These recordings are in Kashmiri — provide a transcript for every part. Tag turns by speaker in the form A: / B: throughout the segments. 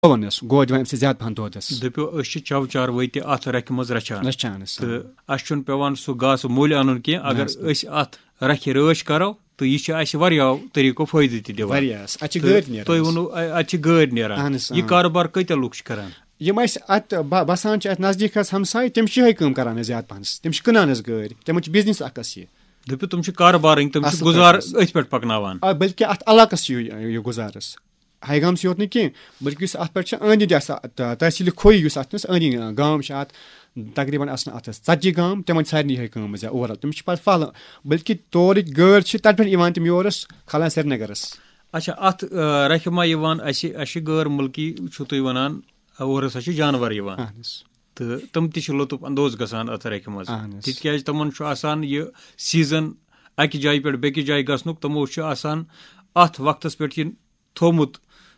A: گوٚونَس گوٚو دِوان اَمہِ سۭتۍ زیادٕ پَہَن دۄدَس
B: دٔپِو أسۍ چھِ چَو چاروٲے تہِ اَتھ رَکھِ منٛز رَچھان تہٕ اَسہِ چھُنہٕ پیٚوان سُہ گاسہٕ مٔلۍ اَنُن کینٛہہ اگر أسۍ اَتھ رَکھِ رٲچھ کَرو تہٕ یہِ چھِ اَسہِ واریاہو طٔریٖقو فٲیدٕ تہِ دِوان تُہۍ ووٚنوُ اَتہِ چھِ گٲڑۍ نیران یہِ کاروبار کۭتیاہ لُکھ چھِ کَران
A: یِم اَسہِ اَتہِ بَسان چھِ اَتھ نزدیٖک حظ ہمساے تِم چھِ یِہے کٲم کَران حظ زیادٕ پَہنَس تِم چھِ کٕنان حظ گٲڑۍ تِمَن چھِ بِزنِس اَکھ حظ یہِ
B: دٔپِو تِم چھِ کاربارٕنۍ تِم چھِ گُزار أتھۍ پٮ۪ٹھ پَکناوان
A: بٔلکہِ اَتھ علاقَس چھِ یہِ گُزارَس ہایگامسٕے یوت نہٕ کینٛہہ بٔلکہِ یُس اَتھ پٮ۪ٹھ چھِ أنٛدۍ أنٛدۍ آسان تحصیٖلہِ کھوٚے یُس اَتھ أنٛدۍ أنٛدۍ گام چھِ اَتھ تقریٖباً آسان اَتھ ژَتجی گام تِمَن چھِ سارنٕے یِہے کٲم حظ اوٚوَرآل تِم چھِ پَتہٕ پھَل بٔلکہِ تورٕکۍ گٲڑۍ چھِ تَتہِ پٮ۪ٹھ یِوان تِم یورَس کھالان سرینگرَس
B: اچھا اَتھ رَکھِ ما یِوان اَسہِ چھِ غٲر مُلکی چھُو تُہۍ وَنان اور ہَسا چھِ جانوَر یِوان تہٕ تِم تہِ چھِ لطف اندوز گژھان اَتھ رَکھِ منٛز تِکیازِ تِمَن چھُ آسان یہِ سیٖزَن اَکہِ جایہِ پٮ۪ٹھ بیٚکِس جایہِ گژھنُک تِمو چھُ آسان اَتھ وقتَس پٮ۪ٹھ یہِ تھوٚومُت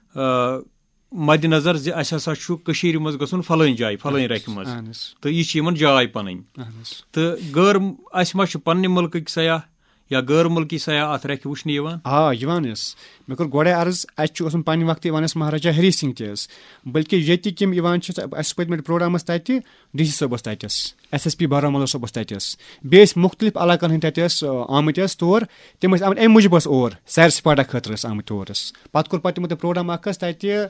B: مَدِ نظر زِ اَسہِ ہسا چھُ کٔشیٖرِ منٛز گژھُن فلٲنۍ جایہِ فلٲنۍ رَکھِ منٛز تہٕ یہِ چھِ یِمن جاے پَنٕنۍ تہٕ اَسہِ ما چھُ پننہِ مُلکٕکۍ سیاح یا غٲر مُلکی سیاح اَتھ رَکھِ وٕچھنہِ یِوان
A: یِوان حظ مےٚ کوٚر گۄڈے عرض اَسہِ چھُ اوسمُت پنٛنہِ وقتہٕ یِوان اَسہِ مہاراجا ہری سِنٛگھ تہِ حظ بٔلکہِ ییٚتِکۍ یِم یِوان چھِ اَسہِ پٔتمہِ پروگرام ٲس تَتہِ ڈی سی صٲب اوس تَتہِ ایس ایس پی بارہمولہ صٲب اوس تَتہِ بیٚیہِ ٲسۍ مُختٔلِف علاقن ہٕنٛدۍ تَتہِ ٲسۍ آمٕتۍ حظ تور تِم ٲسۍ آمٕتۍ اَمہِ موٗجوٗب ٲسۍ اور سیر سپاٹا خٲطرٕ ٲسۍ آمٕتۍ تور پَتہٕ کوٚر پَتہٕ تِمو تۄہہِ پروگرام اکھ حظ تَتہِ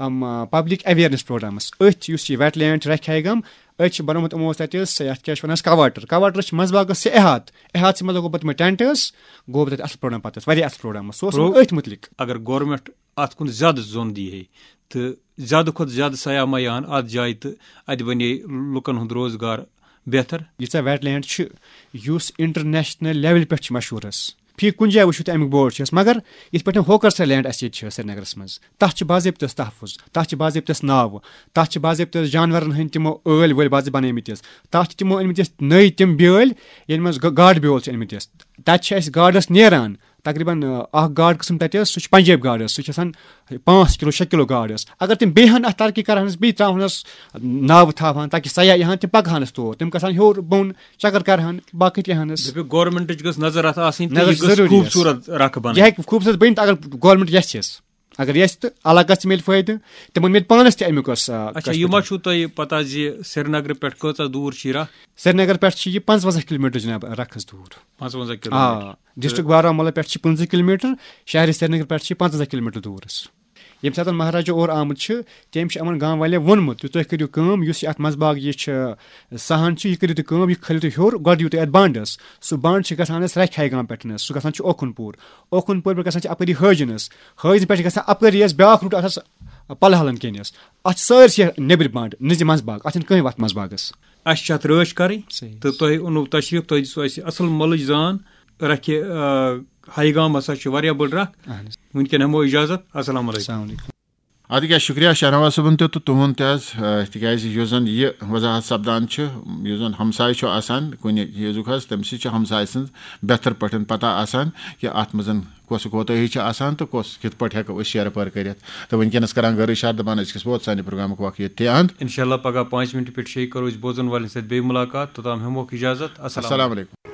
A: پبلِک ایویرنیس پروگرامَس أتھۍ یُس یہِ ویٹ لینڈ چھِ رَکھِ ہایگام أتھۍ چھِ بَنومُت یِمو اوس تَتہِ حظ یَتھ کیاہ چھِ وَنان کَواٹرَس چھِ منٛزباگَس چھِ احاتَس منٛز لوگُو پَتہٕ تِمَن ٹٮ۪نٛٹ حظ گوٚو تَتہِ اَصٕل پروگرام پَتہٕ واریاہ اَصٕل پروگرام سُہ اوس أتھۍ مُتعلِق
B: اگر گورمٮ۪نٛٹ اَتھ کُن زیادٕ زوٚن دی ہے تہٕ زیادٕ کھۄتہٕ زیادٕ سیاح ما یِہَن اَتھ جایہِ تہٕ اَتہِ بَنے لُکَن ہُنٛد روزگار بہتر
A: ییٖژاہ ویٹ لینڈ چھِ یُس اِنٹَرنیشنَل لیولہِ پٮ۪ٹھ چھِ مشہوٗر حظ فی کُنہِ جایہِ وٕچھِو تُہۍ اَمیُک بوڑ چھِ مگر یِتھ پٲٹھۍ ہوکَرسا لینڈ اَسہِ ییٚتہِ چھِ سرینگرَس منٛز تَتھ چھِ باضٲبطہٕ تحفظ تَتھ چھِ باضٲبطہٕ ناوٕ تَتھ چھِ باضٲبطہٕ جانوَرَن ہٕنٛدۍ تِمو ٲلۍ وٲلۍ باضٲبطہٕ بَنٲومٕتۍ حظ تَتھ چھِ تِمو أنمٕتۍ ٲسۍ نٔے تِم بیٲلۍ ییٚمہِ منٛز گاڈٕ بیول چھِ أنمٕتۍ ٲسۍ تَتہِ چھِ اَسہِ گاڈَس نیران تقریٖباً اَکھ گاڈ قٕسٕم تَتہِ حظ سُہ چھُ پنٛجٲبۍ گاڈ حظ سُہ چھِ آسان 5 کِلوٗ 6 کِلوٗ گاڈ حظ اگر تِم بیٚیہِ ہَن اَتھ ترقی کَرٕہَن حظ بیٚیہِ ترٛاوہَنَس ناوٕ تھاوہَن تاکہِ سیاح یِہَن تِم پَکہٕ ہَنَس تور تِم گژھن ہیوٚر بۄن چَکر کَرٕہَن باقٕے تہِ یِہَن حظ
B: گورمٮ۪نٛٹٕچ گٔژھ نظر اَتھ آسٕنۍ
A: خوٗبصوٗرت یہِ ہیٚکہِ خوٗبصوٗرت بٔنِتھ اگر گورمٮ۪نٛٹ یَژھٮ۪س اگر یَژھِ تہٕ علاقَس تہِ میلہِ فٲیدٕ تِمن میلہِ پانَس تہِ اَمیُک
B: اچھا یہِ ما چھُو تۄہہِ پَتہ زِ سرینگرٕ پٮ۪ٹھ کۭژاہ دوٗر چھِ یہِ رَکھ
A: سرینگر پٮ۪ٹھ چھِ یہِ 55 کِلوٗمیٖٹر جِناب رَکھ حظ دوٗر
B: 55 کِلوٗمیٖٹر
A: ڈِسٹرک بارہمولہ پٮ۪ٹھ چھِ 15 کِلوٗمیٖٹر شہرِ سرینگر پٮ۪ٹھ چھِ 55 کِلوٗمیٖٹر دوٗر حظ ییٚمہِ ساتہٕ مہاراجا اور آمُت چھِ تٔمۍ چھِ یِمن گام والٮ۪ن ووٚنمُت کہِ تُہۍ کٔرِو کٲم یُس یہِ اَتھ منٛزباگ یہِ چھِ سَہن چھُ یہِ کٔرِو تُہۍ کٲم یہِ کھٲلِو تُہۍ ہیوٚر گۄڈٕ دِیِو تُہۍ اَتھ بنٛڈ حظ سُہ بنٛڈ چھِ گژھان حظ رَکھِ ہایگام پٮ۪ٹھ حظ سُہ گژھان چھُ اوکھُن پوٗر پٮ۪ٹھ گژھان چھِ اَپٲری حٲجِن حظ حٲجِن پٮ۪ٹھ چھِ گژھان اَپٲری حظ بیٛاکھ روٗٹ اَتھ حظ پَلہالَن کِنۍ حظ اَتھ چھِ سٲرسٕے نیٚبرِ بنٛڈ نہ زِ منٛزباگ اَتھ چھِنہٕ کٕہٕنۍ وَتھ منٛزباگَس
B: اَسہِ چھِ اَتھ رٲچھ کَرٕنۍ تہٕ تۄہہِ اوٚنوُ تشریٖف تۄہہِ دِژوٕ اَسہِ اَصٕل مۄلٕچ زان رَکھِ ہایگام ہسا چھِ واریاہ بٔڑ رَکھ وٕنکٮ۪ن ہٮ۪مو اِجازت اَسلامُ علیکُم
C: اَدٕ کیٛاہ شُکریہ شاہنواز صٲبُن تہِ تہٕ تُہُنٛد تہِ حظ تِکیٛازِ یُس زَن یہِ وضاحت سَپدان چھُ یُس زَن ہمساے چھُ آسان کُنہِ چیٖزُک حظ تَمہِ سۭتۍ چھِ ہمساے سٕنٛز بہتر پٲٹھۍ پَتہ آسان کہِ اَتھ منٛز کۄس کوتٲہی چھِ آسان تہٕ کۄس کِتھ پٲٹھۍ ہٮ۪کو أسۍ شیرٕ پٲر کٔرِتھ تہٕ وٕنکٮ۪نَس کَران گَرٕ اِشارٕ دَپان أزکِس ووت سانہِ پرٛوگرامُک وقت ییٚتہِ اَنٛد
B: اِنشاء اللہ پگاہ 5 مِنٹہٕ پٮ۪ٹھ 6 کَرو أسۍ بوزَن والٮ۪ن سۭتۍ بیٚیہِ مُلاقات توٚتام ہٮ۪موکھ اِجازت اَسلامُ علیکُم